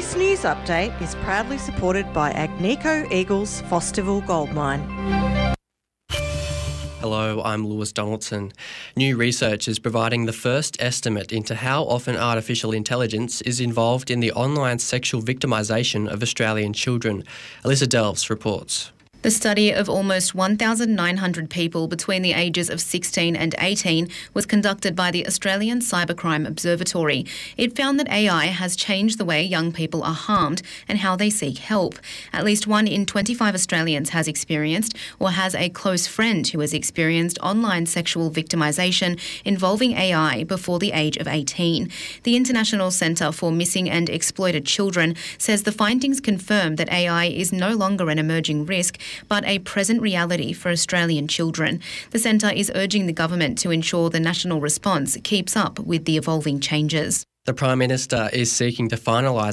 This news update is proudly supported by Agnico Eagles Fosterville Gold Mine. Hello, I'm Lewis Donaldson. New research is providing the first estimate into how often artificial intelligence is involved in the online sexual victimisation of Australian children. Alyssa Delves reports. The study of almost 1,900 people between the ages of 16 and 18 was conducted by the Australian Cybercrime Observatory. It found that AI has changed the way young people are harmed and how they seek help. At least 1 in 25 Australians has experienced or has a close friend who has experienced online sexual victimisation involving AI before the age of 18. The International Centre for Missing and Exploited Children says the findings confirm that AI is no longer an emerging risk, but a present reality for Australian children. The centre is urging the government to ensure the national response keeps up with the evolving changes. The Prime Minister is seeking to finalise